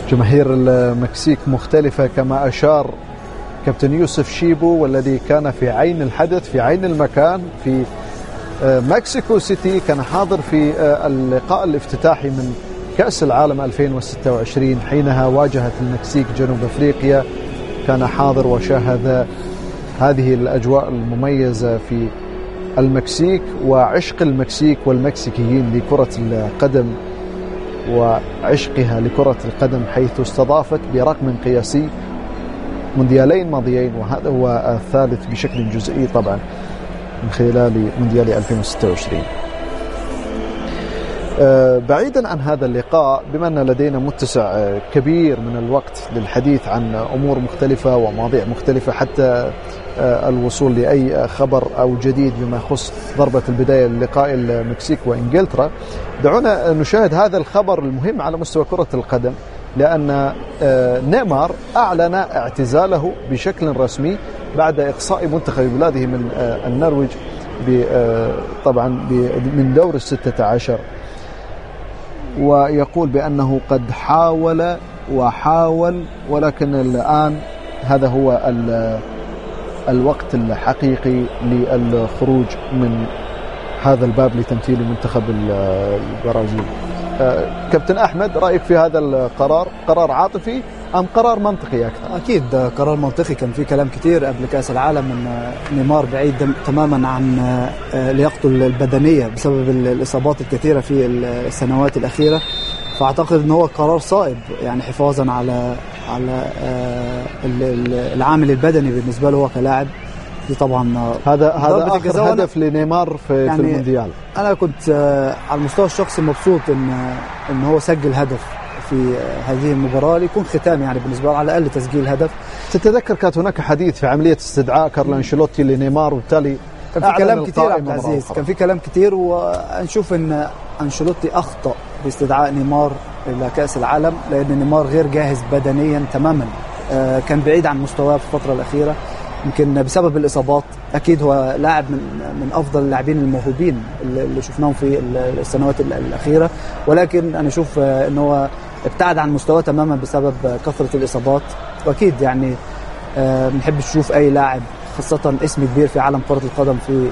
جماهير المكسيك مختلفة كما أشار كابتن يوسف شيبو، والذي كان في عين الحدث في عين المكان في مكسيكو سيتي، كان حاضر في اللقاء الافتتاحي من كأس العالم 2026 حينها واجهت المكسيك جنوب أفريقيا. كان حاضر وشاهد هذه الأجواء المميزة في المكسيك وعشق المكسيك والمكسيكيين لكرة القدم وعشقها لكرة القدم، حيث استضافت برقم قياسي مونديالين ماضيين، وهذا هو الثالث بشكل جزئي طبعا من خلال مونديال 2026. بعيدا عن هذا اللقاء، بما أن لدينا متسع كبير من الوقت للحديث عن أمور مختلفة ومواضيع مختلفة حتى الوصول لأي خبر أو جديد بما يخص ضربة البداية للقاء المكسيك وإنجلترا، دعونا نشاهد هذا الخبر المهم على مستوى كرة القدم، لأن نيمار أعلن اعتزاله بشكل رسمي بعد إقصاء منتخب بلاده من النرويج طبعا من دور 16، ويقول بأنه قد حاول ولكن الآن هذا هو الوقت الحقيقي للخروج من هذا الباب لتمثيل منتخب البرازيل. كابتن أحمد، رأيك في هذا القرار؟ قرار عاطفي أم قرار منطقي أكثر؟ أكيد قرار منطقي. كان في كلام كتير قبل كأس العالم أن نيمار بعيد تماما عن لياقته البدنية بسبب الإصابات الكثيرة في السنوات الأخيرة، فأعتقد أنه هو قرار صائب، يعني حفاظا على العامل البدني بالنسبة له هو كلاعب. طبعا هذا آخر هدف لنيمار في المونديال. أنا كنت على المستوى الشخصي مبسوط إن هو سجل هدف في هذه المباراة ليكون ختام يعني بالنسبة له، على الأقل تسجيل هدف. تتذكر كانت هناك حديث في عملية استدعاء كارلو أنشيلوتي لنيمار، وبالتالي كان في كلام كتير عبد العزيز، كان في كلام كتير، ونشوف إن أنشيلوتي أخطأ باستدعاء نيمار إلى كأس العالم، لأن نيمار غير جاهز بدنيا تماما، كان بعيد عن مستواه في الفترة الأخيرة يمكن بسبب الإصابات. أكيد هو لاعب من أفضل اللاعبين الموهوبين اللي شفناهم في السنوات الأخيرة، ولكن أنا أشوف أنه هو ابتعد عن مستواه تماما بسبب كثرة الإصابات. وأكيد يعني بنحب نشوف أي لاعب خاصة اسم كبير في عالم كرة القدم في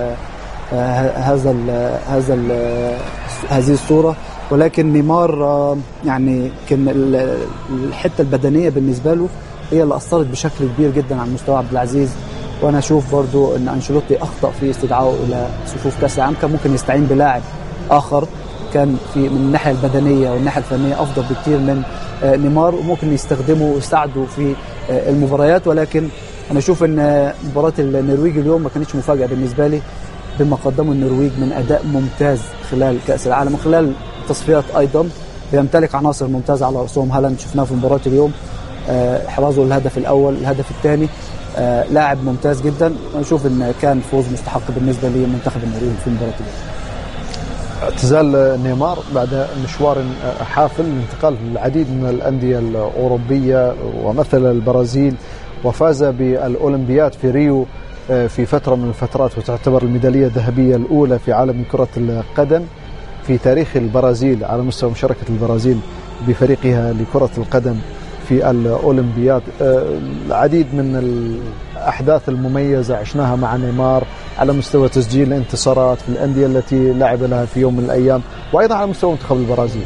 هذه الصورة، ولكن نيمار يعني كان الحتة البدنية بالنسبة له هي اللي أثرت بشكل كبير جدا على مستوى عبد العزيز. وأنا أشوف برضو أن أنشيلوتي أخطأ في استدعائه إلى صفوف كأس العالم، كان ممكن يستعين بلاعب آخر كان من الناحية البدنية والناحية الفنية أفضل بكثير من نيمار، وممكن يستخدمه ويساعده في المباريات. ولكن أنا أشوف أن مباراة النرويج اليوم ما كانتش مفاجأة بالنسبة لي، بما قدمه النرويج من أداء ممتاز خلال كأس العالم وخلال التصفيات. أيضا بيمتلك عناصر ممتازة على رأسهم هالاند، شفناه في مباراة اليوم حرازه الهدف الأول، الهدف الثاني، لاعب ممتاز جدا. ونشوف أن كان فوز مستحق بالنسبة لمنتخب النرويج في مباراة اليوم. اعتزال نيمار بعد مشوار حافل، الانتقال للعديد من الأندية الأوروبية ومثل البرازيل، وفاز بالأولمبياد في ريو في فترة من الفترات، وتعتبر الميدالية الذهبية الأولى في عالم كرة القدم في تاريخ البرازيل على مستوى مشاركة البرازيل بفريقها لكرة القدم في الأولمبياد. العديد من الأحداث المميزة عشناها مع نيمار على مستوى تسجيل الانتصارات في الأندية التي لعب لها في يوم من الأيام، وأيضا على مستوى منتخب البرازيل.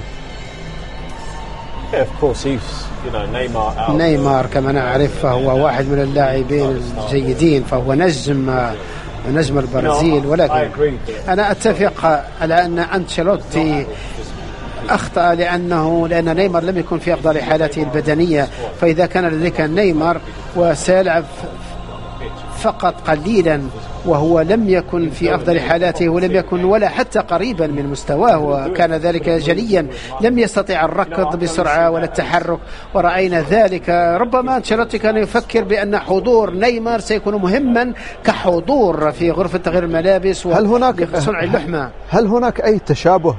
نيمار كما نعرف فهو واحد من اللاعبين الجيدين، فهو نجم البرازيل، ولكن أنا أتفق على أن أنشيلوتي أخطأ لأن نيمار لم يكن في أفضل حالاته البدنية. فإذا كان لديك نيمار وسيلعب فقط قليلا وهو لم يكن في أفضل حالاته ولم يكن ولا حتى قريبا من مستواه، وكان ذلك جليا، لم يستطيع الركض بسرعة ولا التحرك، ورأينا ذلك. ربما أنشيلوتي كان يفكر بأن حضور نيمار سيكون مهما كحضور في غرفة تغيير الملابس وصنع اللحمة. هل هناك أي تشابه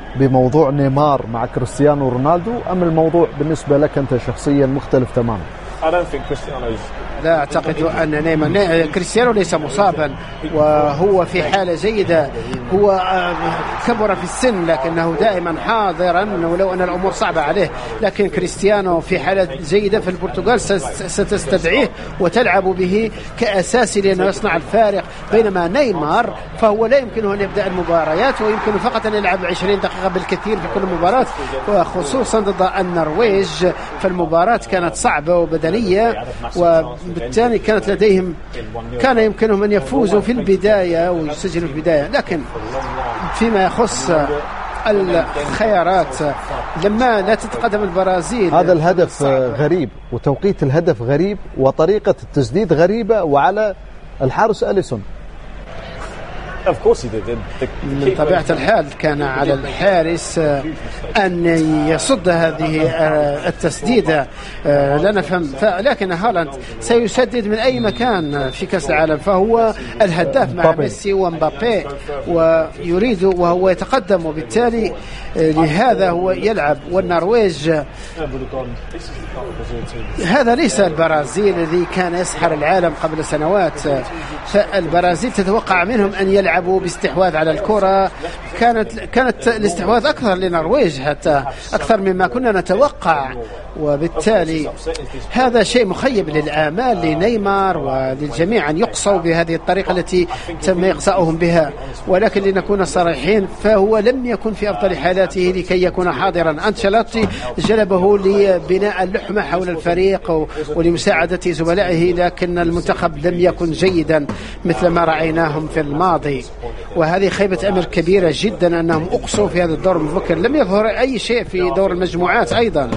بموضوع نيمار مع كريستيانو رونالدو، أم الموضوع بالنسبة لك أنت شخصيا مختلف تماما؟ لا أعتقد أن نيمار كريستيانو ليس مصابا وهو في حالة جيدة. هو كبر في السن لكنه دائما حاضرا ولو أن الأمور صعبة عليه، لكن كريستيانو في حالة جيدة. في البرتغال ستستدعيه وتلعب به كأساسي لأنه يصنع الفارق، بينما نيمار فهو لا يمكنه أن يبدأ المباريات ويمكنه فقط أن يلعب 20 دقيقة بالكثير في كل مباراة، وخصوصا ضد النرويج. فالمباراة كانت صعبة وبدنية وبالتالي كان يمكنهم أن يفوزوا في البداية ويسجلوا في البداية، لكن فيما يخص الخيارات لما لا تتقدم البرازيل. هذا الهدف غريب وتوقيت الهدف غريب وطريقة التسديد غريبة وعلى الحارس أليسون. من طبيعة الحال كان على الحارس أن يصد هذه التسديدة. لا نفهم، لكن هالاند سيسدد من أي مكان في كأس العالم، فهو الهداف مع ميسي ومبابي ويريد وهو يتقدم، وبالتالي لهذا هو يلعب. والنرويج هذا ليس البرازيل الذي كان يسحر العالم قبل سنوات، فالبرازيل تتوقع منهم أن يلعبوا باستحواذ على الكرة. كانت الاستحواذ أكثر للنرويج حتى أكثر مما كنا نتوقع، وبالتالي هذا شيء مخيب للآمال لنيمار وللجميع أن يقصوا بهذه الطريقة التي تم إقصاؤهم بها. ولكن لنكون صريحين فهو لم يكن في أفضل حالاته لكي يكون حاضرا. أنشيلوتي جلبه لبناء اللحمة حول الفريق ولمساعدة زملائه، لكن المنتخب لم يكن جيدا مثل ما رأيناهم في الماضي، وهذه خيبة أمر كبيرة جدا أنهم أقصوا في هذا الدور المبكر. لم يظهر أي شيء في دور المجموعات أيضا.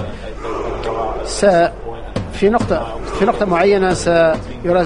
في نقطة معينة سيرى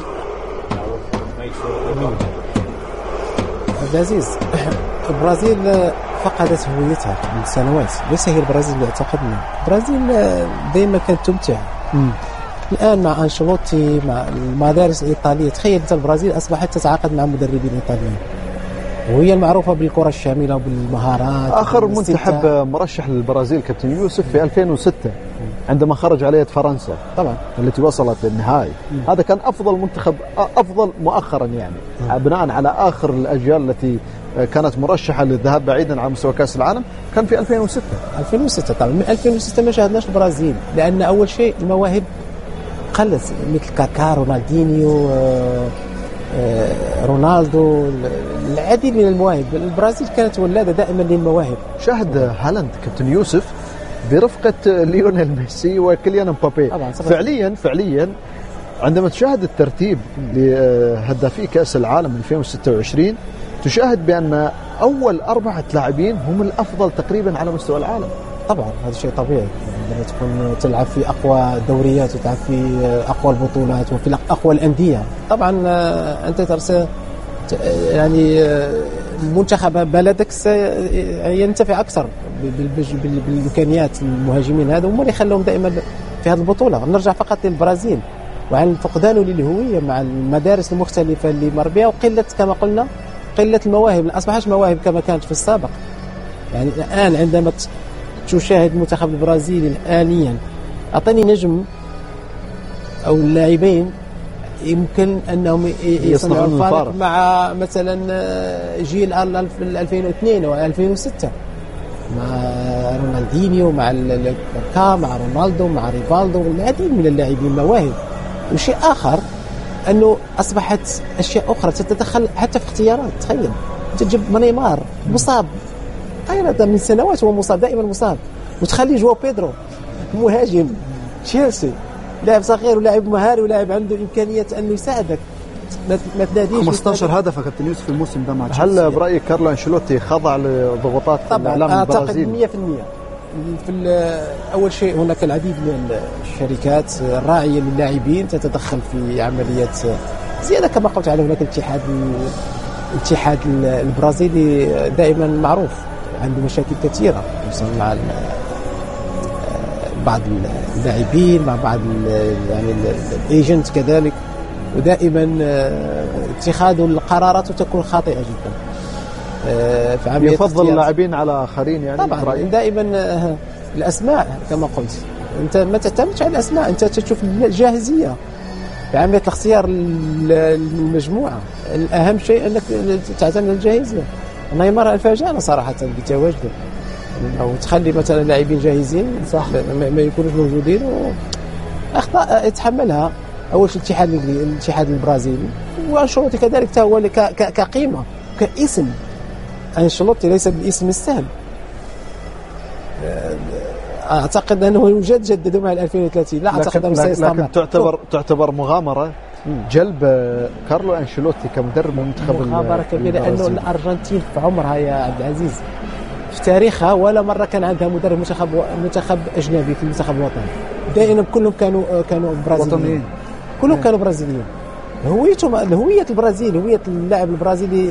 عزيز. البرازيل فقدت هويتها من سنوات، ليس هي البرازيل اللي اعتقدنا. البرازيل دائما كانت تمتع. الآن مع أنشيلوتي مع المدارس الإيطالية، تخيل أنت البرازيل أصبحت تتعاقد مع مدربين إيطاليين، وهي المعروفة بالكرة الشاملة وبالمهارات. آخر منتخب مرشح للبرازيل كابتن يوسف في 2006 عندما خرج عليه فرنسا طبعا التي وصلت للنهائي. هذا كان أفضل منتخب، أفضل مؤخرا يعني بناء على آخر الأجيال التي كانت مرشحة للذهاب بعيدا عن مستوى كأس العالم. كان في 2006 طبعا. من 2006 ما شاهدناش البرازيل، لأن أول شيء المواهب قلت، مثل كاكا، رونالدينيو، رونالدو، العديد من المواهب. البرازيل كانت ولادة دائما للمواهب. شاهد هالاند كابتن يوسف برفقة ليونيل ميسي وكيليان مبابي. فعليا عندما تشاهد الترتيب لهدافي كأس العالم 2026 تشاهد بأن أول 4 لاعبين هم الأفضل تقريبا على مستوى العالم. طبعا هذا شيء طبيعي لما تكون تلعب في أقوى الدوريات وتلعب في أقوى البطولات وفي أقوى الأندية. طبعا أنت ترسل يعني منتخب بلدك سينتفع أكثر بالإمكانيات. المهاجمين هذا هم اللي خلوهم دائما في هذه البطولة. نرجع فقط للبرازيل وعن فقدانه للهوية مع المدارس المختلفة اللي مر بها، وقلة كما قلنا قلة المواهب. ما أصبحش مواهب كما كانت في السابق. يعني الآن عندما تشاهد المنتخب البرازيلي الآنيا، أعطني نجم أو اللاعبين يمكن أنهم يصنعوا الفارق مع مثلا جيل 2002 و 2006 مع رونالدينيو، مع كاكا، مع رونالدو، مع ريفالدو، والعديد من اللاعبين مواهب. وشيء آخر أنه أصبحت أشياء أخرى تتدخل حتى في اختيارات. تخيل تجيب نيمار مصاب، أيضا من سنوات هو مصاب، دائما مصاب، وتخلي جواو بيدرو مهاجم تشيلسي، لاعب صغير ولاعب مهاري ولاعب عنده إمكانية أنه يساعدك. ما تناديش 15 هدف كابتن يوسف في الموسم ده مع تشيلسي. هل برأيك كارلو أنشيلوتي خضع لضغوطات الإعلام البرازيلي؟ أعتقد 100%. أول شيء هناك العديد من الشركات الراعية للاعبين تتدخل في عملية زيادة. كما قلت على هناك الاتحاد البرازيلي دائما معروف عنده مشاكل كثيرة مع بعض اللاعبين، مع بعض يعني الايجنت كذلك، ودائما اتخاذ القرارات تكون خاطئة جدا. يفضل اللاعبين على آخرين يعني. طبعا دائما الأسماء كما قلت انت ما تعتمدش على الاسماء، انت تشوف الجاهزيه في عمليه اختيار المجموعه. الاهم شيء انك تعتمد على الجاهزيه. نيمار فاجأنا صراحه بتواجده، او تخلي مثلا لاعبين جاهزين صح ما يكونوش موجودين واخطاء يتحملها. اول شيء الاتحاد البرازيلي، وانشيلوتي كذلك هو كقيمه كاسم. انشيلوتي ليس بالاسم السهل. اعتقد انه يوجد جددوا مع 2030. لا اعتقد انه سيستمر. لكن تعتبر مغامره جلب كارلو انشيلوتي كمدرب المنتخب. مغامره كبيره لانه الارجنتين في عمرها يا عبد العزيز في تاريخها ولا مره كان عندها مدرب منتخب اجنبي في المنتخب الوطني. دائما كلهم كانوا برازيليين، كلهم كانوا برازيليين. هويه البرازيل، هويه اللاعب البرازيلي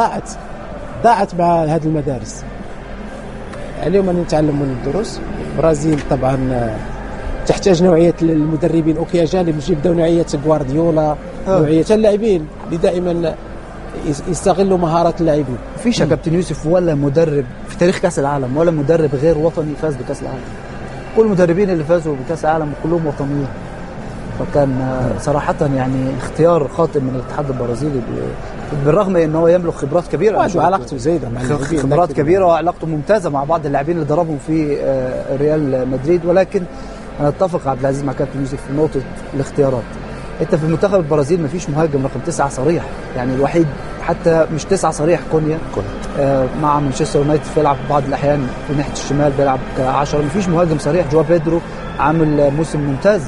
ضاعت مع هذه المدارس. اليوم أن نتعلم من الدروس. البرازيل طبعا تحتاج نوعية المدربين. أوكي جانب نجيب نوعية غوارديولا، نوعية اللاعبين اللي دائما يستغلوا مهارات اللاعبين. فيش يا كابتن يوسف ولا مدرب في تاريخ كأس العالم ولا مدرب غير وطني فاز بكأس العالم. كل المدربين اللي فازوا بكأس العالم كلهم وطنيين. فكان صراحة يعني اختيار خاطئ من الاتحاد البرازيلي، بالرغم ان هو يملك خبرات كبيره وعلاقته زايده مع خبرات كبيره وعلاقته ممتازه مع بعض اللاعبين اللي ضربهم في ريال مدريد. ولكن انا اتفق عبد العزيز مع كابتن يوسف في نقطه الاختيارات. انت في منتخب البرازيل ما فيش مهاجم رقم 9 صريح، يعني الوحيد حتى مش 9 صريح كونيا مع مانشستر يونايتد بيلعب في بعض الاحيان في ناحيه الشمال بيلعب ك10. ما فيش مهاجم صريح. جواو بيدرو عامل موسم ممتاز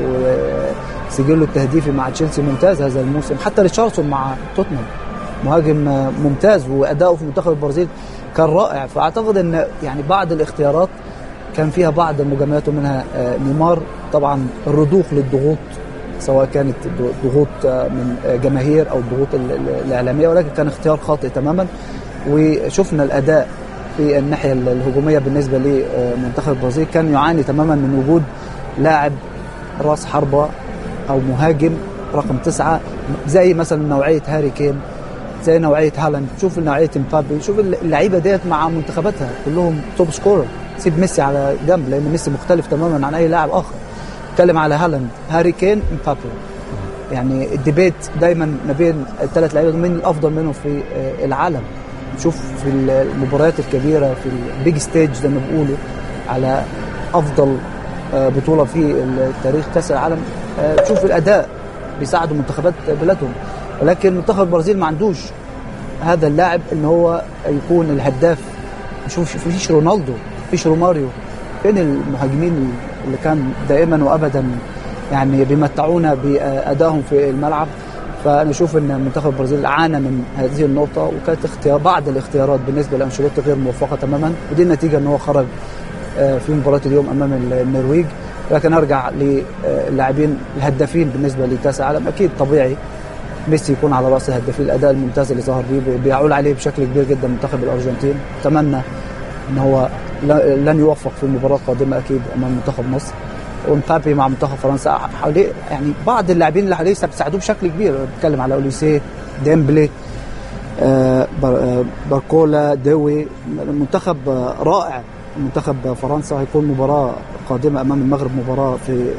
وسجله التهديفي مع تشيلسي ممتاز هذا الموسم. حتى ريتشاردسون مع توتنهام مهاجم ممتاز واداؤه في منتخب البرازيل كان رائع. فاعتقد ان يعني بعض الاختيارات كان فيها بعض المجاملات ومنها نيمار. طبعا الرضوخ للضغوط سواء كانت ضغوط من جماهير او الضغوط الاعلاميه، ولكن كان اختيار خاطئ تماما. وشفنا الاداء في الناحيه الهجوميه بالنسبه لمنتخب البرازيل كان يعاني تماما من وجود لاعب راس حربه او مهاجم رقم 9 زي مثلا نوعيه هاري كين، زي نوعيه هالاند. شوف نوعيه مبابي، شوف اللعيبه ديت مع منتخباتها كلهم توب سكورر. سيب ميسي على جنب لان ميسي مختلف تماما عن اي لاعب اخر. اتكلم على هالاند، هاري كين، مبابي. يعني الديبيت دايما ما بين الثلاث لعيبه مين الافضل منهم في العالم. نشوف في المباريات الكبيره في البيج ستيج زي ما بيقولوا على افضل بطوله في تاريخ كاس العالم، تشوف الاداء بيساعدوا منتخبات بلادهم. ولكن منتخب البرازيل ما عندوش هذا اللاعب ان هو يكون الهداف. نشوف فيش رونالدو، فيش روماريو. فين المهاجمين اللي كان دائما وابدا يعني بيمتعونا بادائهم في الملعب؟ فنشوف ان منتخب البرازيل عانى من هذه النقطه، وكانت بعض الاختيارات بالنسبه لانشيلوتي غير موفقه تماما، ودي النتيجه ان هو خرج في مباراه اليوم امام النرويج. لكن ارجع للاعبين الهدافين بالنسبه لكاس العالم. اكيد طبيعي ميسي يكون على راس الهدافين. الاداء الممتاز اللي ظهر بيه بيعول عليه بشكل كبير جدا منتخب الارجنتين. اتمنى ان هو لن يوفق في المباراه القادمه اكيد امام منتخب مصر. ومبابي مع منتخب فرنسا حواليه يعني بعض اللاعبين اللي حواليه بيساعدوه بشكل كبير. بتكلم على اوليسيه، ديمبلي، باركولا، دوي. منتخب رائع. منتخب فرنسا هيكون مباراه قادمه امام المغرب، مباراه في